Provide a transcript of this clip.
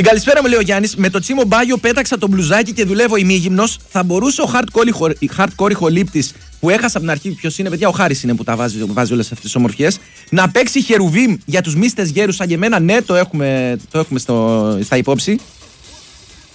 Την καλησπέρα μου, λέει ο Γιάννης. Με το τσίμο μπάγιο πέταξα το μπλουζάκι και δουλεύω ημίγυμνος. Θα μπορούσε ο hardcore ηχολήπτης που έχασα από την αρχή, ποιος είναι, παιδιά, ο Χάρης είναι που τα βάζει όλες αυτές τις ομορφιές, να παίξει χερουβίμ για τους μίστες γέρους σαν και εμένα? Ναι, το έχουμε στα υπόψη.